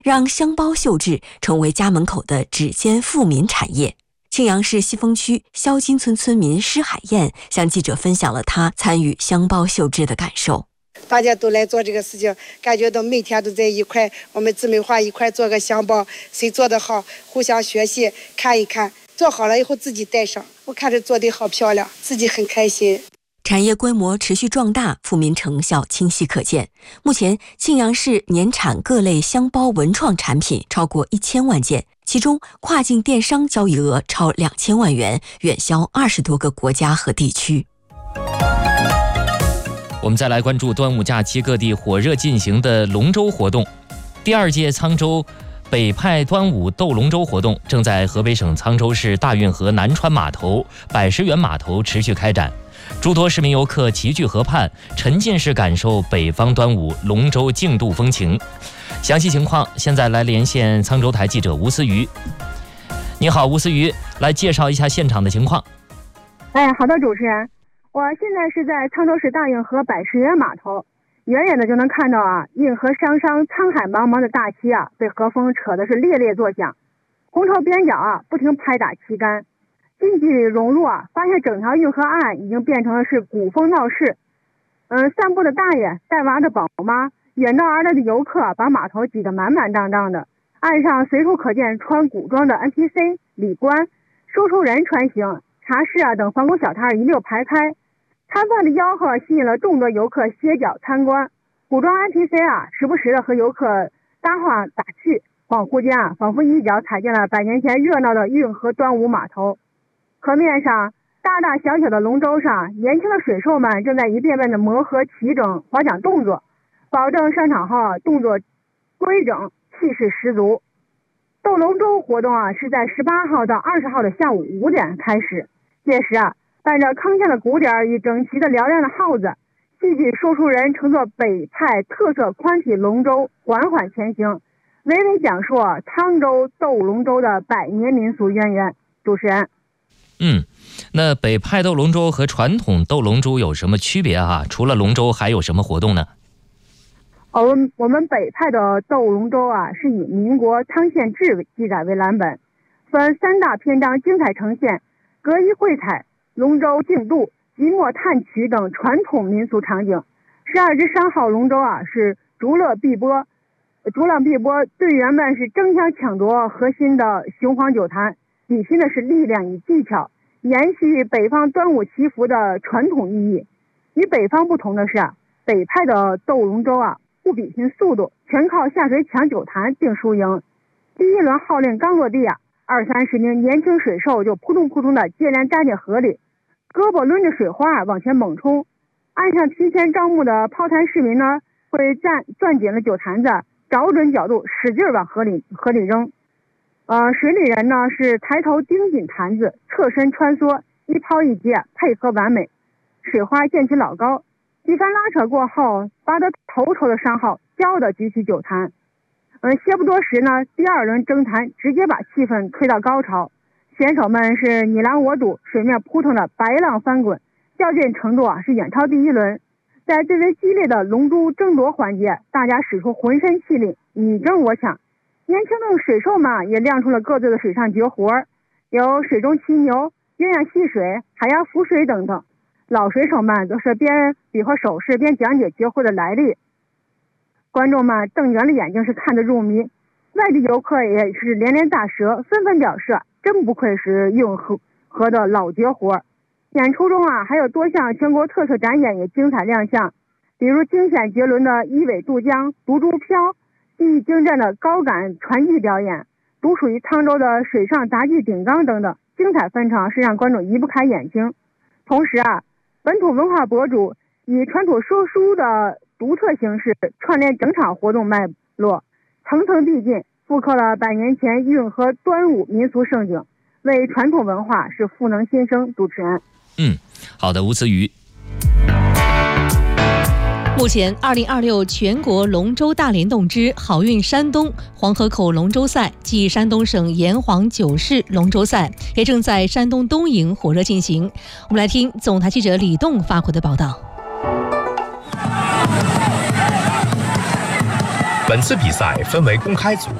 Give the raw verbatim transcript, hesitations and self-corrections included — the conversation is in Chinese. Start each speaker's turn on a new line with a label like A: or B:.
A: 让香包绣制成为家门口的指尖富民产业。庆阳市西峰区肖金村村民施海燕向记者分享了他参与香包绣制的感受。
B: 大家都来做这个事情，感觉到每天都在一块，我们姊妹花一块做个香包，谁做得好互相学习，看一看，做好了以后自己带上，我看着做得好漂亮，自己很开心。
A: 产业规模持续壮大，富民成效清晰可见。目前庆阳市年产各类香包文创产品超过一千万件，其中跨境电商交易额超两千万元，远销二十多个国家和地区。
C: 我们再来关注端午假期各地火热进行的龙舟活动。第二届沧州北派端午斗龙舟活动正在河北省沧州市大运河南川码头、百十园码头持续开展，诸多市民游客齐聚河畔，沉浸式感受北方端午龙舟竞渡风情。详细情况，现在来连线沧州台记者吴思瑜。你好，吴思瑜，来介绍一下现场的情况。
D: 哎，好的，主持人，我现在是在沧州市大运河百十园码头，远远的就能看到啊，运河上上沧海茫茫的大旗啊，被河风扯的是猎猎作响，红绸边角啊不停拍打旗杆。近距离融入啊，发现整条运河岸已经变成了是古风闹市。嗯，散步的大爷、带娃的宝妈、远道而来的游客把码头挤得满满当当的。岸上随处可见穿古装的 N P C、礼官、收收人穿行，茶室啊等防工小摊一溜排开。摊贩的吆喝吸引了众多游客歇脚参观。古装 N P C 啊，时不时的和游客搭话打趣，恍惚间啊，仿佛一脚踩进了百年前热闹的运河端午码头。河面上大大小小的龙舟上，年轻的水手们正在一遍遍的磨合齐整划桨动作，保证上场后动作规整，气势十足。斗龙舟活动啊，是在十八号到二十号的下午五点开始。届时啊，伴着铿锵的鼓点与整齐的嘹亮的号子，戏剧说书人乘坐北派特色宽体龙舟缓缓前行，娓娓讲述啊沧州斗龙舟的百年民俗渊源。主持人。
C: 嗯，那北派斗龙舟和传统斗龙舟有什么区别啊？除了龙舟还有什么活动呢？
D: 哦，我们北派的斗龙舟啊，是以民国汤宪志记载为蓝本，分三大篇章精彩呈现隔一绘彩、龙舟竞渡、即墨探曲等传统民俗场景。十二只商号龙舟啊，是逐乐碧波，逐浪碧波，队员们是争相抢夺核心的雄黄酒坛，比拼的是力量与技巧，延续北方端午祈福的传统意义。与北方不同的是啊，北派的斗龙舟啊，不比拼速度，全靠下水抢酒坛定输赢。第一轮号令刚落地啊，二三十名年轻水手就扑通扑通的接连扎进河里，胳膊抡着水花往前猛冲。岸上提前招募的抛坛市民呢，会攥攥紧了酒坛子，找准角度使劲往河里河里扔。呃，水里人呢是抬头盯紧坛子，侧身穿梭，一抛一接，配合完美，水花溅起老高。几番拉扯过后，拔得头筹的商号骄傲地举起酒坛。嗯，歇不多时呢，第二轮争坛直接把气氛推到高潮，选手们是你拦我堵，水面扑腾的白浪翻滚，较劲程度啊是远超第一轮。在最为激烈的龙珠争夺环节，大家使出浑身气力，你争我抢。年轻的水手们也亮出了各自的水上绝活，有水中骑牛、鸳鸯戏水、海洋浮水等等。老水手们则是边比划手势边讲解绝活的来历，观众们瞪圆了眼睛是看得入迷，外地游客也是连连大舌，纷纷表示真不愧是运河河的老绝活。演出中啊，还有多项全国特色展演也精彩亮相，比如惊险绝伦的一尾渡江、独珠飘，技艺精湛的高杆传艺表演，独属于沧州的水上杂技顶缸等等，精彩纷呈，是让观众移不开眼睛。同时啊，本土文化博主以传统说书的独特形式串联整场活动脉络，层层递进，复刻了百年前运河端午民俗盛景，为传统文化是赋能新生。主持人。
C: 嗯，好的，吴思瑜。
E: 目前二零二六全国龙舟大联动之好运山东黄河口龙舟赛暨山东省炎黄九市龙舟赛也正在山东东营火热进行。我们来听总台记者李栋发回的报道。
F: 本次比赛分为公开组